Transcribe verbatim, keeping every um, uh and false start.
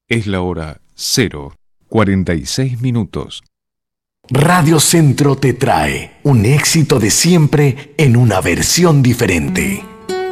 Es la hora cero cuarenta y seis minutos. Radio Centro te trae un éxito de siempre en una versión diferente.